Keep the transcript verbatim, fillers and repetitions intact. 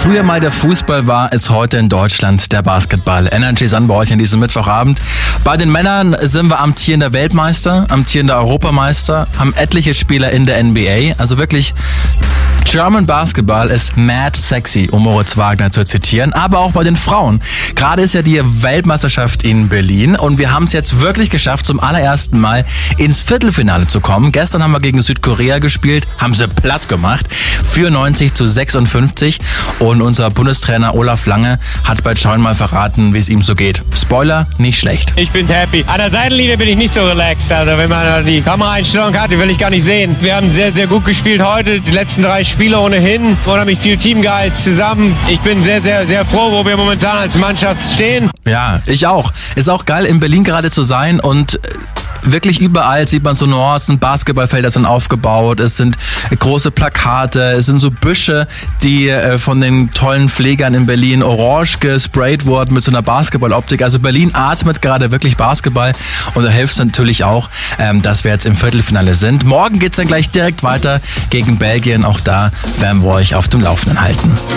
früher mal der Fußball war, ist heute in Deutschland der Basketball. Energy Sun bei euch an diesem Mittwochabend. Bei den Männern sind wir amtierender Weltmeister, amtierender Europameister, haben etliche Spieler in der N B A. Also wirklich, German Basketball ist mad sexy, um Moritz Wagner zu zitieren. Aber auch bei den Frauen. Gerade ist ja die Weltmeisterschaft in Berlin und wir haben es jetzt wirklich geschafft, zum allerersten Mal ins Viertelfinale zu kommen. Gestern haben wir gegen Südkorea gespielt, haben sie platt gemacht. vierundneunzig zu sechsundfünfzig. Und unser Bundestrainer Olaf Lange hat bei Schauen mal verraten, wie es ihm so geht. Spoiler, nicht schlecht. Ich bin happy. An der Seitenlinie bin ich nicht so relaxed. Also wenn man die Kameraeinstellung hat, die will ich gar nicht sehen. Wir haben sehr, sehr gut gespielt heute. Die letzten drei Spiele ohnehin. Unheimlich viel Teamgeist zusammen. Ich bin sehr, sehr, sehr froh, wo wir momentan als Mannschaft stehen. Ja, ich auch. Ist auch geil, in Berlin gerade zu sein und wirklich überall sieht man so Nuancen, Basketballfelder sind aufgebaut, es sind große Plakate, es sind so Büsche, die äh, von den tollen Pflegern in Berlin orange gesprayt wurden mit so einer Basketballoptik. Also Berlin atmet gerade wirklich Basketball und da hilft es natürlich auch, ähm, dass wir jetzt im Viertelfinale sind. Morgen geht's dann gleich direkt weiter gegen Belgien. Auch da werden wir euch auf dem Laufenden halten.